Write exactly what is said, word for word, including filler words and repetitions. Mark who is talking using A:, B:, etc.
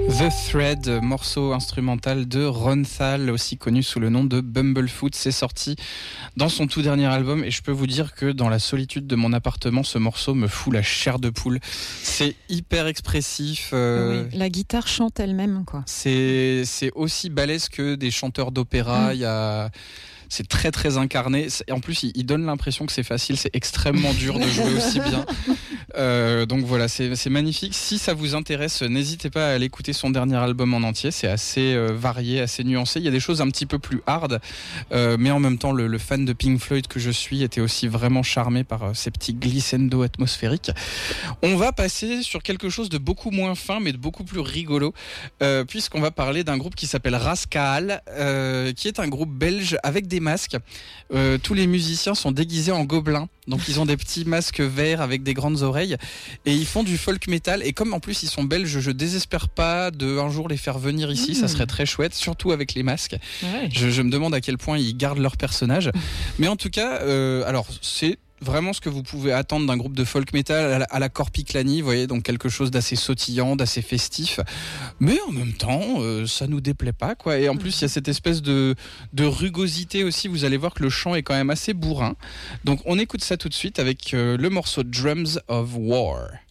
A: The Thread, morceau instrumental de Ron Thal, aussi connu sous le nom de Bumblefoot. C'est sorti dans son tout dernier album et je peux vous dire que dans la solitude de mon appartement, ce morceau me fout la chair de poule. C'est hyper expressif. Euh,
B: oui, la guitare chante elle-même, quoi.
A: C'est, c'est aussi balèze que des chanteurs d'opéra. Il mmh. y a... C'est très très incarné. En plus, il, il donne l'impression que c'est facile. C'est extrêmement dur de jouer aussi bien. Euh, donc voilà, c'est, c'est magnifique. Si ça vous intéresse, n'hésitez pas à aller écouter son dernier album en entier. C'est assez euh, varié, assez nuancé. Il y a des choses un petit peu plus hard, euh, mais en même temps, le, le fan de Pink Floyd que je suis était aussi vraiment charmé par euh, ces petits glissando atmosphériques. On va passer sur quelque chose de beaucoup moins fin, mais de beaucoup plus rigolo, euh, puisqu'on va parler d'un groupe qui s'appelle Rascaal, euh, qui est un groupe belge avec des masques. Euh, tous les musiciens sont déguisés en gobelins, donc ils ont des petits masques verts avec des grandes oreilles et ils font du folk metal. Et comme en plus ils sont belges, je désespère pas de un jour les faire venir ici. Mmh. Ça serait très chouette, surtout avec les masques. Ouais. Je, je me demande à quel point ils gardent leur personnage. Mais en tout cas, euh, alors c'est vraiment ce que vous pouvez attendre d'un groupe de folk metal à la, à la Corpiclani, vous voyez, donc quelque chose d'assez sautillant, d'assez festif, mais en même temps euh, ça nous déplaît pas, quoi. Et en plus il y a cette espèce de, de rugosité aussi. Vous allez voir que le chant est quand même assez bourrin, donc on écoute ça tout de suite avec euh, le morceau Drums of War.